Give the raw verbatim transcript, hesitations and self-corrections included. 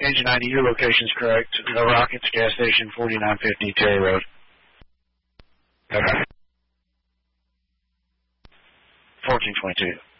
Engine I D, your location's correct. No Rockets, gas station, forty-nine fifty Terry Road. Okay. fourteen twenty-two.